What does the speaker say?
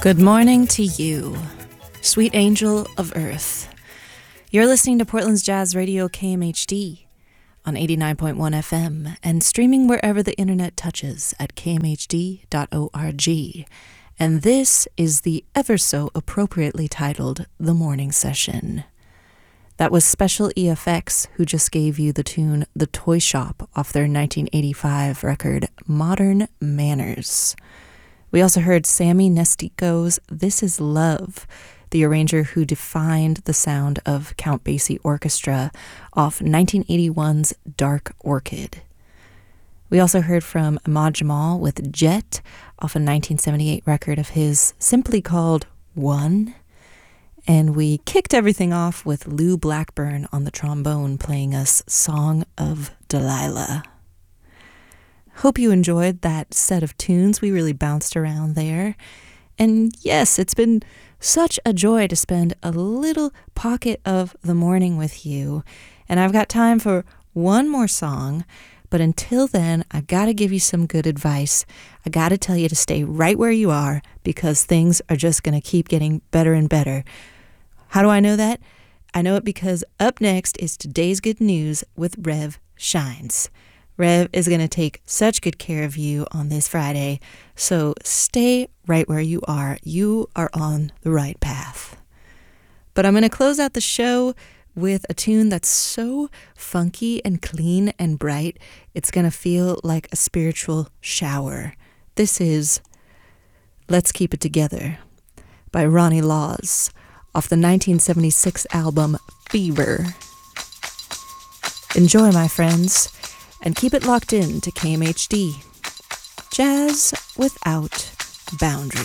Good morning to you, sweet angel of earth. You're listening to Portland's Jazz Radio KMHD on 89.1 FM and streaming wherever the internet touches at kmhd.org. And this is the ever so appropriately titled The Morning Session. That was Special EFX, who just gave you the tune The Toy Shop off their 1985 record Modern Manners. We also heard Sammy Nestico's This Is Love, the arranger who defined the sound of Count Basie Orchestra off 1981's Dark Orchid. We also heard from Ahmad Jamal with Jet off a 1978 record of his simply called One. And we kicked everything off with Lou Blackburn on the trombone playing us Song of Delilah. Hope you enjoyed that set of tunes. We really bounced around there. And yes, it's been such a joy to spend a little pocket of the morning with you. And I've got time for one more song. But until then, I gotta give you some good advice. I gotta tell you to stay right where you are because things are just gonna keep getting better and better. How do I know that? I know it because up next is Today's Good News with Rev Shines. Rev is going to take such good care of you on this Friday, so stay right where you are. You are on the right path. But I'm going to close out the show with a tune that's so funky and clean and bright, it's going to feel like a spiritual shower. This is Let's Keep It Together by Ronnie Laws off the 1976 album Fever. Enjoy, my friends. And keep it locked in to KMHD. Jazz without boundaries.